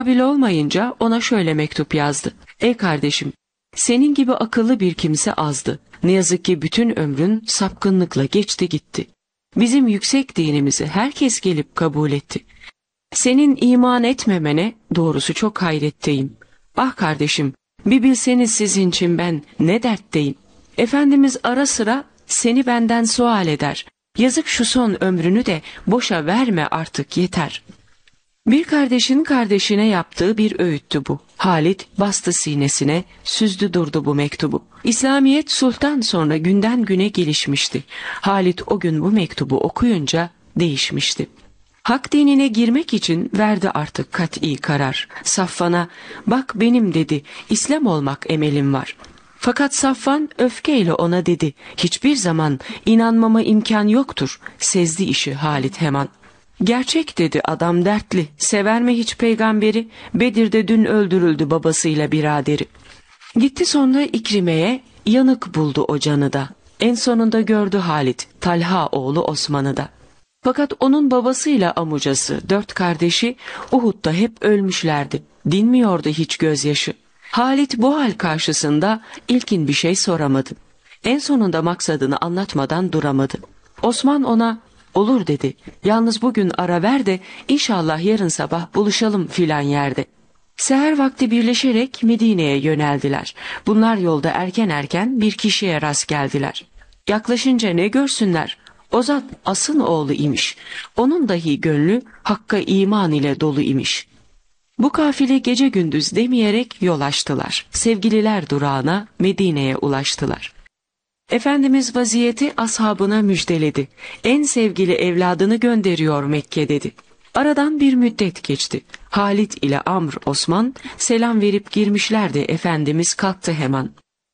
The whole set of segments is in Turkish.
Kabil olmayınca ona şöyle mektup yazdı. Ey kardeşim, senin gibi akıllı bir kimse azdı. Ne yazık ki bütün ömrün sapkınlıkla geçti gitti. Bizim yüksek dinimizi herkes gelip kabul etti. Senin iman etmemene doğrusu çok hayretteyim. Ah kardeşim, bir bilseniz sizin için ben ne dertteyim. Efendimiz ara sıra seni benden sual eder. Yazık şu son ömrünü de boşa verme artık yeter. Bir kardeşin kardeşine yaptığı bir öğüttü bu. Halit bastı sinesine, süzdü durdu bu mektubu. İslamiyet sulhtan sonra günden güne gelişmişti. Halit o gün bu mektubu okuyunca değişmişti. Hak dinine girmek için verdi artık kat'i karar. Safvan'a bak benim dedi, İslam olmak emelim var. Fakat Safvan öfkeyle ona dedi, hiçbir zaman inanmama imkan yoktur. Sezdi işi Halit hemen. Gerçek dedi adam dertli, sever mi hiç peygamberi? Bedir'de dün öldürüldü babasıyla biraderi. Gitti sonra İkrime'ye, yanık buldu o canı da. En sonunda gördü Halit, Talha oğlu Osman'ı da. Fakat onun babasıyla amucası, 4 kardeşi Uhud'da hep ölmüşlerdi. Dinmiyordu hiç gözyaşı. Halit bu hal karşısında ilkin bir şey soramadı. En sonunda maksadını anlatmadan duramadı. Osman ona olur dedi. Yalnız bugün ara ver de inşallah yarın sabah buluşalım filan yerde. Seher vakti birleşerek Medine'ye yöneldiler. Bunlar yolda erken bir kişiye rast geldiler. Yaklaşınca ne görsünler? O zat asın oğlu imiş. Onun dahi gönlü hakka iman ile dolu imiş. Bu kafile gece gündüz demeyerek yol açtılar. Sevgililer durağına Medine'ye ulaştılar. Efendimiz vaziyeti ashabına müjdeledi. En sevgili evladını gönderiyor Mekke dedi. Aradan bir müddet geçti. Halit ile Amr Osman selam verip girmişlerdi. Efendimiz kalktı hemen.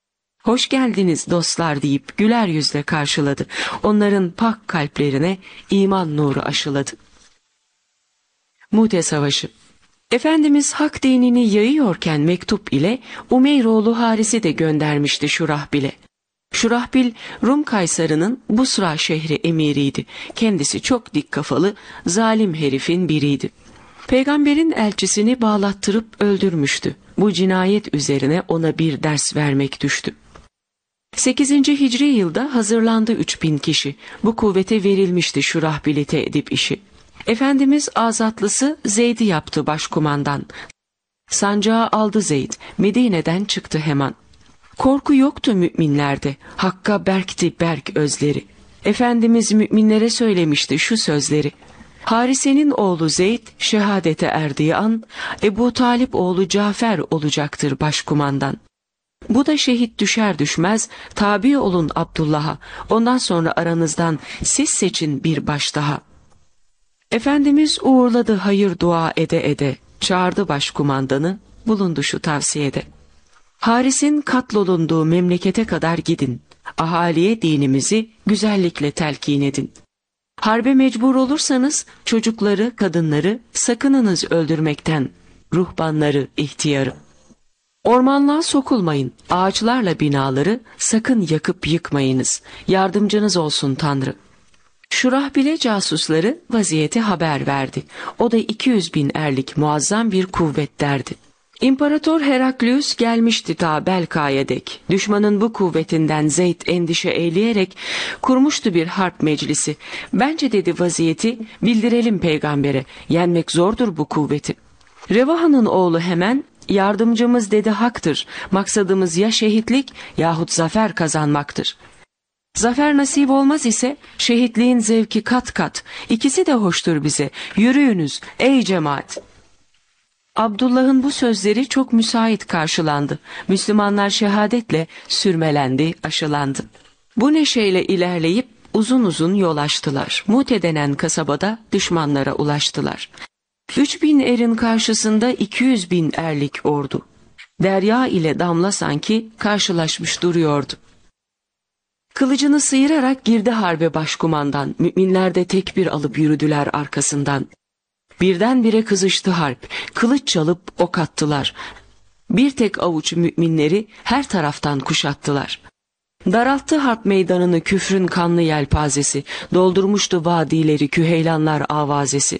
Hoş geldiniz dostlar deyip güler yüzle karşıladı. Onların pak kalplerine iman nuru aşıladı. Mute Savaşı. Efendimiz hak dinini yayıyorken mektup ile Umeyroğlu Haris'i de göndermişti Şurahbil'e. Şurahbil Rum Kaysarı'nın Busra şehri emiriydi. Kendisi çok dik kafalı, zalim herifin biriydi. Peygamberin elçisini bağlattırıp öldürmüştü. Bu cinayet üzerine ona bir ders vermek düştü. 8. Hicri yılda hazırlandı 3000 kişi. Bu kuvvete verilmişti Şurahbil'i teedip işi. Efendimiz azatlısı Zeyd'i yaptı başkumandan. Sancağı aldı Zeyd, Medine'den çıktı hemen. Korku yoktu müminlerde, Hakk'a berkti berk özleri. Efendimiz müminlere söylemişti şu sözleri. Harise'nin oğlu Zeyd şehadete erdiği an, Ebu Talip oğlu Cafer olacaktır başkumandan. Bu da şehit düşer düşmez, tabi olun Abdullah'a, ondan sonra aranızdan siz seçin bir baş daha. Efendimiz uğurladı hayır dua ede ede, çağırdı başkumandanı, bulundu şu tavsiyede. Haris'in katlolunduğu memlekete kadar gidin, ahaliye dinimizi güzellikle telkin edin. Harbe mecbur olursanız çocukları, kadınları sakınınız öldürmekten, ruhbanları, ihtiyarı. Ormanlığa sokulmayın, ağaçlarla binaları sakın yakıp yıkmayınız, yardımcınız olsun Tanrı. Şurahbil'e casusları vaziyeti haber verdi. O da 200.000 erlik muazzam bir kuvvet derdi. İmparator Heraklius gelmişti ta Belka'ya dek. Düşmanın bu kuvvetinden Zeyd endişe eyleyerek kurmuştu bir harp meclisi. Bence dedi vaziyeti bildirelim peygambere, yenmek zordur bu kuvveti. Revaha'nın oğlu hemen yardımcımız dedi haktır. Maksadımız ya şehitlik yahut zafer kazanmaktır. Zafer nasip olmaz ise şehitliğin zevki kat kat. İkisi de hoştur bize. Yürüyünüz ey cemaat. Abdullah'ın bu sözleri çok müsait karşılandı. Müslümanlar şehadetle sürmelendi, aşılandı. Bu neşeyle ilerleyip uzun uzun yol açtılar. Mute denen kasabada düşmanlara ulaştılar. 3000 erin karşısında 200.000 erlik ordu. Derya ile damla sanki karşılaşmış duruyordu. Kılıcını sıyırarak girdi harbe başkumandan. Müminler de tekbir alıp yürüdüler arkasından. Birdenbire kızıştı harp. Kılıç çalıp ok attılar. Bir tek avuç müminleri her taraftan kuşattılar. Daralttı harp meydanını küfrün kanlı yelpazesi. Doldurmuştu vadileri küheylanlar avazesi.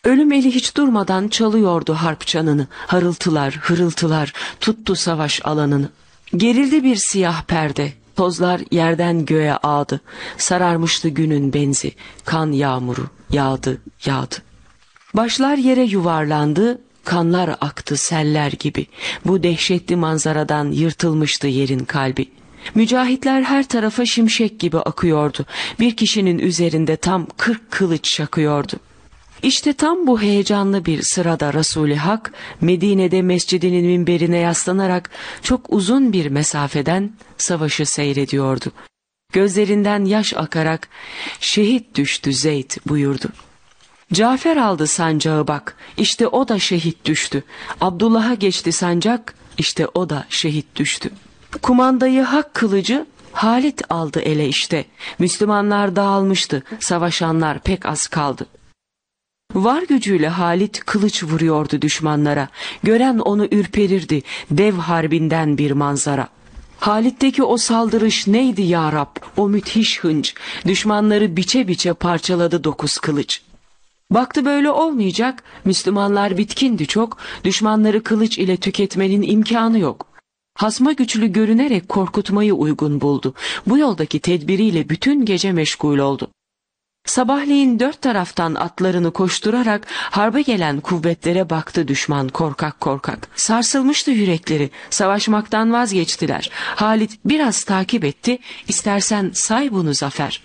Ölüm eli hiç durmadan çalıyordu harp çanını. Harıltılar, hırıltılar tuttu savaş alanını. Gerildi bir siyah perde. Tozlar yerden göğe ağdı. Sararmıştı günün benzi. Kan yağmuru yağdı, yağdı. Başlar yere yuvarlandı. Kanlar aktı seller gibi. Bu dehşetli manzaradan yırtılmıştı yerin kalbi. Mücahitler her tarafa şimşek gibi akıyordu. Bir kişinin üzerinde tam 40 kılıç çakıyordu. İşte tam bu heyecanlı bir sırada Resul-i Hak, Medine'de mescidinin minberine yaslanarak çok uzun bir mesafeden savaşı seyrediyordu. Gözlerinden yaş akarak "Şehit düştü Zeyd" buyurdu. "Cafer aldı sancağı bak, işte o da şehit düştü. Abdullah'a geçti sancak, işte o da şehit düştü. Kumandayı Hak kılıcı Halit aldı ele işte. Müslümanlar dağılmıştı, savaşanlar pek az kaldı." Var gücüyle Halit kılıç vuruyordu düşmanlara. Gören onu ürperirdi, dev harbinden bir manzara. Halit'teki o saldırış neydi ya Rab, o müthiş hınç. Düşmanları biçe biçe parçaladı 9 kılıç. Baktı böyle olmayacak, Müslümanlar bitkindi çok, düşmanları kılıç ile tüketmenin imkanı yok. Hasma güçlü görünerek korkutmayı uygun buldu. Bu yoldaki tedbiriyle bütün gece meşgul oldu. Sabahleyin 4 taraftan atlarını koşturarak harbe gelen kuvvetlere baktı düşman korkak korkak. Sarsılmıştı yürekleri, savaşmaktan vazgeçtiler. Halit biraz takip etti, istersen say bunu zafer.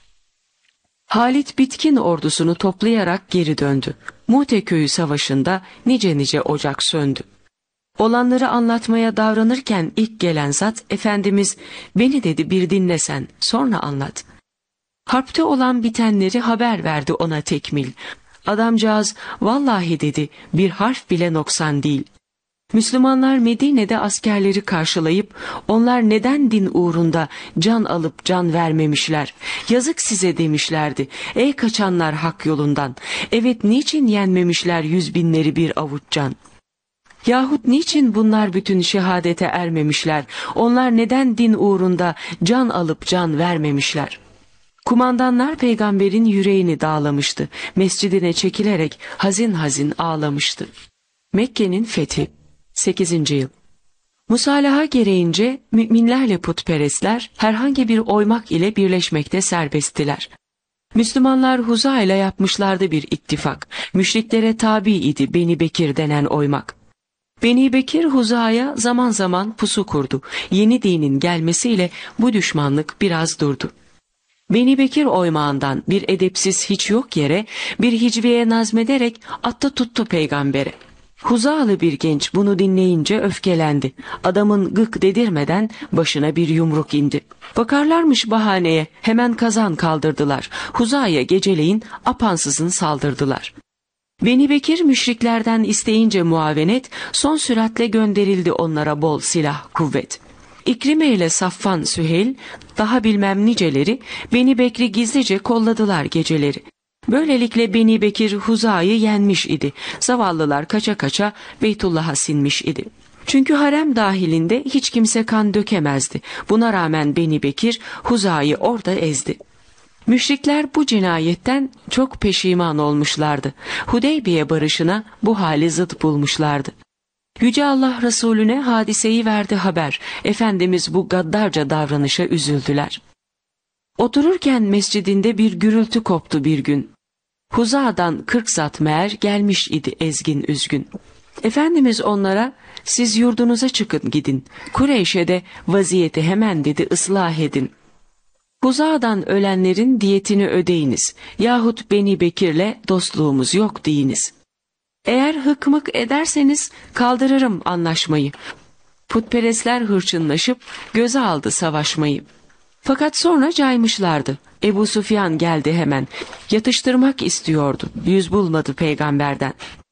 Halit bitkin ordusunu toplayarak geri döndü. Mu'te köyü savaşında nice ocak söndü. Olanları anlatmaya davranırken ilk gelen zat Efendimiz "Beni" dedi, "bir dinlesen, sonra anlat." Harpte olan bitenleri haber verdi ona tekmil. Adamcağız "Vallahi" dedi, "bir harf bile noksan değil." Müslümanlar Medine'de askerleri karşılayıp onlar neden din uğrunda can alıp can vermemişler? Yazık size demişlerdi. Ey kaçanlar hak yolundan. Evet, niçin yenmemişler 100.000'leri bir avuç can? Yahut niçin bunlar bütün şehadete ermemişler? Onlar neden din uğrunda can alıp can vermemişler? Kumandanlar peygamberin yüreğini dağlamıştı. Mescidine çekilerek hazin hazin ağlamıştı. Mekke'nin fethi 8. yıl. Musalaha gereğince müminlerle putperestler herhangi bir oymak ile birleşmekte serbesttiler. Müslümanlar Huza ile yapmışlardı bir ittifak. Müşriklere tabi idi Beni Bekir denen oymak. Beni Bekir Huza'ya zaman zaman pusu kurdu. Yeni dinin gelmesiyle bu düşmanlık biraz durdu. Beni Bekir oymağından bir edepsiz hiç yok yere bir hicviye nazmederek attı tuttu peygambere. Huzalı bir genç bunu dinleyince öfkelendi. Adamın gık dedirmeden başına bir yumruk indi. Bakarlarmış bahaneye, hemen kazan kaldırdılar. Huza'ya geceleyin apansızın saldırdılar. Beni Bekir müşriklerden isteyince muavenet, son süratle gönderildi onlara bol silah kuvvet. İkrime ile Safvan Süheyl, daha bilmem niceleri Beni Bekir'i gizlice kolladılar geceleri. Böylelikle Beni Bekir Huza'yı yenmiş idi. Zavallılar kaça kaça Beytullah'a sinmiş idi. Çünkü harem dahilinde hiç kimse kan dökemezdi. Buna rağmen Beni Bekir Huza'yı orada ezdi. Müşrikler bu cinayetten çok peşiman olmuşlardı. Hudeybiye barışına bu hali zıt bulmuşlardı. Yüce Allah Resulüne hadiseyi verdi haber. Efendimiz bu gaddarca davranışa üzüldüler. Otururken mescidinde bir gürültü koptu bir gün. Huza'dan 40 zat meğer gelmiş idi ezgin üzgün. Efendimiz onlara "Siz yurdunuza çıkın gidin. Kureyş'e de vaziyeti hemen" dedi, "ıslah edin. Huza'dan ölenlerin diyetini ödeyiniz. Yahut Beni Bekir'le dostluğumuz yok deyiniz. Eğer hıkmık ederseniz kaldırırım anlaşmayı." Putperestler hırçınlaşıp göze aldı savaşmayı. Fakat sonra caymışlardı. Ebu Süfyan geldi hemen. Yatıştırmak istiyordu. Yüz bulmadı peygamberden.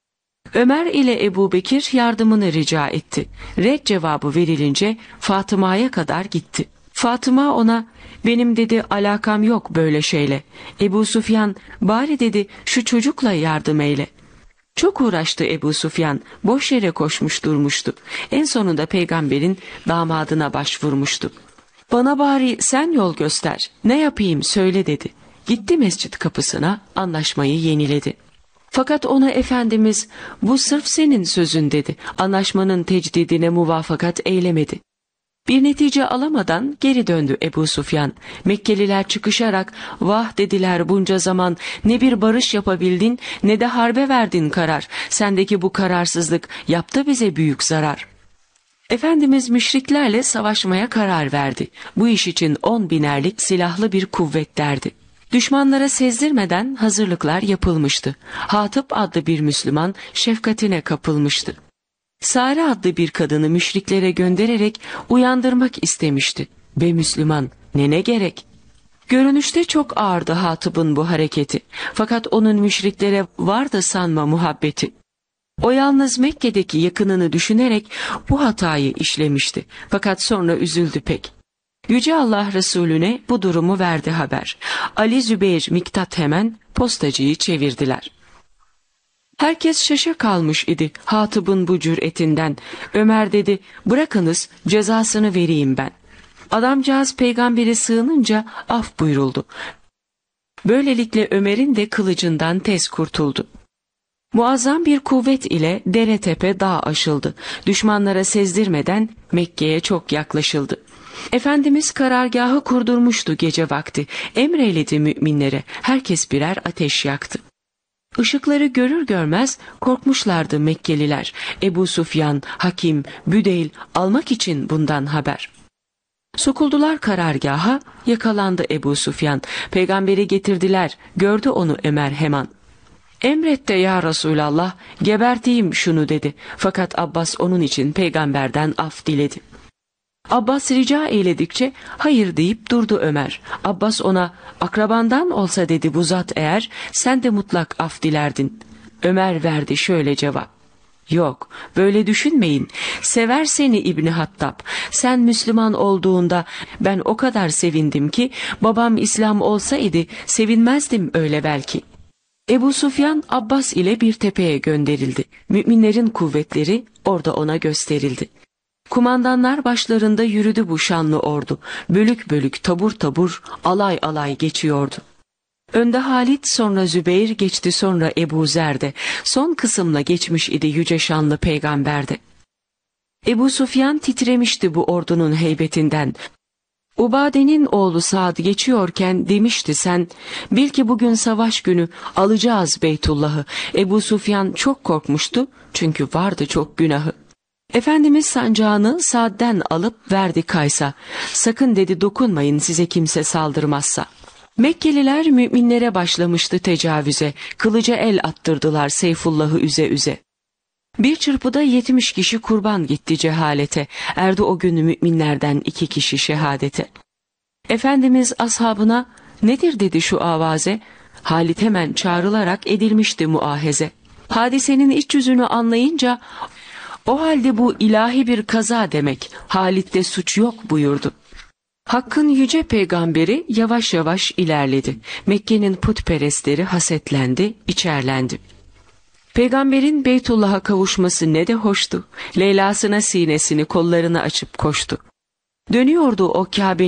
Ömer ile Ebu Bekir yardımını rica etti. Red cevabı verilince Fatıma'ya kadar gitti. Fatıma ona "Benim" dedi, "alakam yok böyle şeyle." Ebu Süfyan "Bari" dedi, "şu çocukla yardım eyle." Çok uğraştı Ebu Süfyan, boş yere koşmuş durmuştu. En sonunda peygamberin damadına başvurmuştu. "Bana bari sen yol göster, ne yapayım söyle" dedi. Gitti mescit kapısına, anlaşmayı yeniledi. Fakat ona Efendimiz bu sırf senin sözün dedi. Anlaşmanın tecdidine muvafakat eylemedi. Bir netice alamadan geri döndü Ebu Sufyan. Mekkeliler çıkışarak vah dediler bunca zaman ne bir barış yapabildin ne de harbe verdin karar. Sendeki bu kararsızlık yaptı bize büyük zarar. Efendimiz müşriklerle savaşmaya karar verdi. Bu iş için 10 binerlik silahlı bir kuvvet derdi. Düşmanlara sezdirmeden hazırlıklar yapılmıştı. Hatip adlı bir Müslüman şefkatine kapılmıştı. Sare adlı bir kadını müşriklere göndererek uyandırmak istemişti. Be Müslüman, ne gerek? Görünüşte çok ağırdı Hatip'in bu hareketi. Fakat onun müşriklere vardı sanma muhabbeti. O yalnız Mekke'deki yakınını düşünerek bu hatayı işlemişti. Fakat sonra üzüldü pek. Yüce Allah Resulüne bu durumu verdi haber. Ali, Zübeyir, Miktat hemen postacıyı çevirdiler. Herkes şaşa kalmış idi Hatip'in bu cüretinden. Ömer dedi, bırakınız cezasını vereyim ben. Adamcağız peygambere sığınınca af buyuruldu. Böylelikle Ömer'in de kılıcından tez kurtuldu. Muazzam bir kuvvet ile dere tepe dağ aşıldı. Düşmanlara sezdirmeden Mekke'ye çok yaklaşıldı. Efendimiz karargahı kurdurmuştu gece vakti. Emreyledi müminlere, herkes birer ateş yaktı. Işıkları görür görmez korkmuşlardı Mekkeliler. Ebu Sufyan, Hakim, Büdeyl almak için bundan haber. Sokuldular karargaha, yakalandı Ebu Sufyan. Peygamberi getirdiler, gördü onu Ömer hemen. Emret de ya Resulallah, geberteyim şunu dedi. Fakat Abbas onun için peygamberden af diledi. Abbas rica eyledikçe hayır deyip durdu Ömer. Abbas ona akrabandan olsa dedi bu zat eğer sen de mutlak af dilerdin. Ömer verdi şöyle cevap. Yok, böyle düşünmeyin. Sever seni İbni Hattab. Sen Müslüman olduğunda ben o kadar sevindim ki babam İslam olsaydı sevinmezdim öyle belki. Ebu Sufyan Abbas ile bir tepeye gönderildi. Müminlerin kuvvetleri orada ona gösterildi. Kumandanlar başlarında yürüdü bu şanlı ordu. Bölük bölük, tabur tabur, alay alay geçiyordu. Önde Halit, sonra Zübeyir geçti, sonra Ebu Zer'de. Son kısımla geçmiş idi yüce şanlı peygamberde. Ebu Sufyan titremişti bu ordunun heybetinden. Ubade'nin oğlu Sa'd geçiyorken demişti sen, bil ki bugün savaş günü alacağız Beytullah'ı. Ebu Sufyan çok korkmuştu çünkü vardı çok günahı. Efendimiz sancağını Sa'd'den alıp verdi Kays'a. Sakın dedi dokunmayın size kimse saldırmazsa. Mekkeliler müminlere başlamıştı tecavüze. Kılıca el attırdılar Seyfullah'ı üze üze. Bir çırpıda 70 kişi kurban gitti cehalete. Erdi o günü müminlerden 2 kişi şehadete. Efendimiz ashabına nedir dedi şu avaze. Halit hemen çağrılarak edilmişti muaheze. Hadisenin iç yüzünü anlayınca o halde bu ilahi bir kaza demek. Halit'te suç yok buyurdu. Hakk'ın yüce peygamberi yavaş yavaş ilerledi. Mekke'nin putperestleri hasetlendi, içerlendi. Peygamberin Beytullah'a kavuşması ne de hoştu. Leyla'sına sinesini kollarını açıp koştu. Dönüyordu o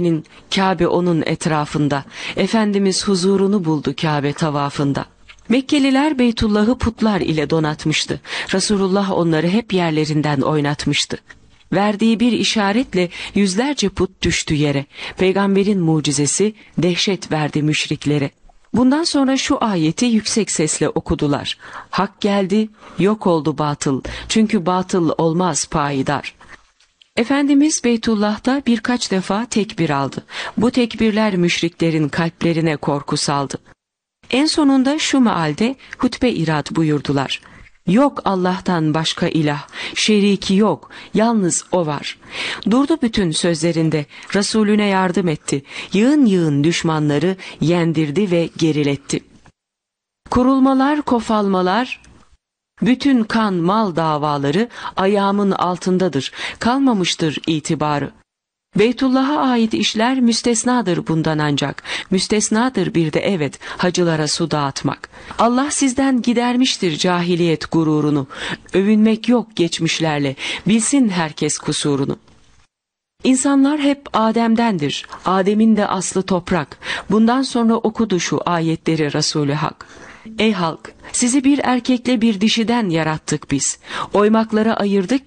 Kabe onun etrafında. Efendimiz huzurunu buldu Kabe tavafında. Mekkeliler Beytullah'ı putlar ile donatmıştı. Resulullah onları hep yerlerinden oynatmıştı. Verdiği bir işaretle yüzlerce put düştü yere. Peygamberin mucizesi dehşet verdi müşriklere. Bundan sonra şu ayeti yüksek sesle okudular. Hak geldi, yok oldu batıl. Çünkü batıl olmaz payidar. Efendimiz Beytullah'ta birkaç defa tekbir aldı. Bu tekbirler müşriklerin kalplerine korku saldı. En sonunda şu mealde hutbe irad buyurdular. Yok Allah'tan başka ilah, şeriki yok, yalnız O var. Durdu bütün sözlerinde, Resulüne yardım etti, yığın yığın düşmanları yendirdi ve geriletti. Kurulmalar, kofalmalar, bütün kan mal davaları ayağımın altındadır, kalmamıştır itibarı. Beytullah'a ait işler müstesnadır bundan ancak. Müstesnadır bir de evet hacılara su dağıtmak. Allah sizden gidermiştir cahiliyet gururunu. Övünmek yok geçmişlerle. Bilsin herkes kusurunu. İnsanlar hep Adem'dendir. Adem'in de aslı toprak. Bundan sonra okudu şu ayetleri Resulü Hak. Ey halk! Sizi bir erkekle bir dişiden yarattık biz. Oymaklara ayırdık